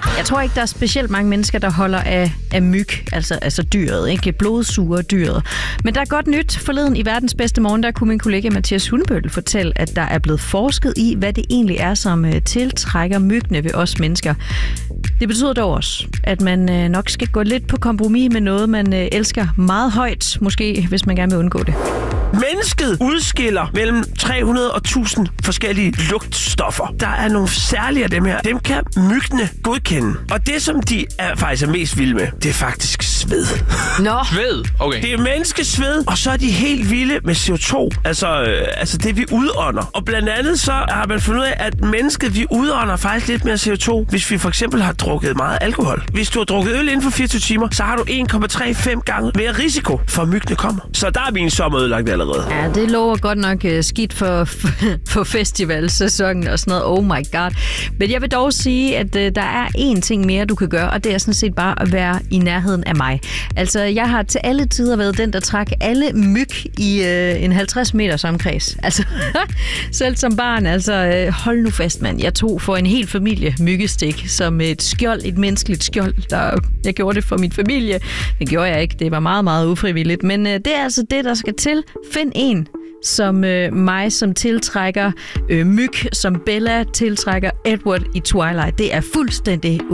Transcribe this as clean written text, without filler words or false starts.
Jeg tror ikke, der er specielt mange mennesker, der holder af myg, altså dyret, ikke blodsure dyret. Men der er godt nyt. Forleden i Verdens Bedste Morgen, der kunne min kollega Mathias Hundebøl fortælle, at der er blevet forsket i, hvad det egentlig er, som tiltrækker myggene ved os mennesker. Det betyder dog også, at man nok skal gå lidt på kompromis med noget, man elsker meget højt, måske hvis man gerne vil undgå det. Mennesket udskiller mellem 300 og 1000 forskellige lugtstoffer. Der er nogle særlige af dem her. Dem kan myggene godkende. Og det, som de faktisk er mest vilde med, det er faktisk sved. Nå. Sved? Okay. Det er menneskesved, og så er de helt vilde med CO2. Altså det, vi udånder. Og blandt andet så har man fundet ud af, at mennesket, vi udånder faktisk lidt mere CO2, hvis vi for eksempel har drukket meget alkohol. Hvis du har drukket øl inden for 24 timer, så har du 1,35 gange mere risiko for, at myggene kommer. Så der er min sommer ødelagt allerede. Ja, det lover godt nok skidt for festivalsæsonen og sådan noget. Oh my god. Men jeg vil dog sige, at der er én ting mere, du kan gøre, og det er sådan set bare at være i nærheden af mig. Altså, jeg har til alle tider været den, der trak alle myg i en 50 meters omkreds. Altså, selv som barn. Altså, hold nu fast, mand. Jeg tog for en hel familie myggestik som et skjold, et menneskeligt skjold. Jeg gjorde det for min familie. Det gjorde jeg ikke. Det var meget, meget ufrivilligt. Men det er altså det, der skal til. Find en som mig, som tiltrækker myg, som Bella tiltrækker Edward i Twilight. Det er fuldstændig